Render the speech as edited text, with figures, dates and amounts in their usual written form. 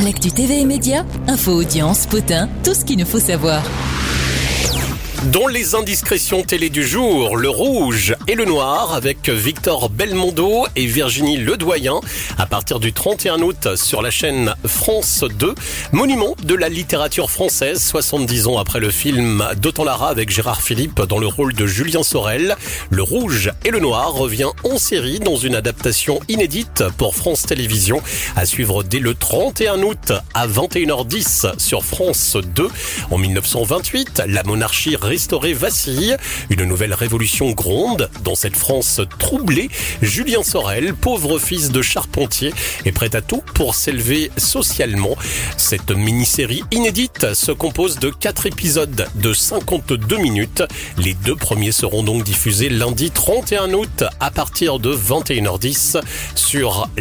L'actu TV et médias, info, audience, potin, tout ce qu'il nous faut savoir. Dont les indiscrétions télé du jour, le rouge et le noir avec Victor Belmondo et Virginie Ledoyen à partir du 31 août sur la chaîne France 2. Monument de la littérature française, 70 ans après le film d'Otan Lara avec Gérard Philippe dans le rôle de Julien Sorel. Le rouge et le noir revient en série dans une adaptation inédite pour France Télévisions à suivre dès le 31 août à 21h10 sur France 2. En 1928, la monarchie restaurée vacille. Une nouvelle révolution gronde. Dans cette France troublée, Julien Sorel, pauvre fils de charpentier, est prêt à tout pour s'élever socialement. Cette mini-série inédite se compose de 4 épisodes de 52 minutes. Les 2 premiers seront donc diffusés lundi 31 août à partir de 21h10 sur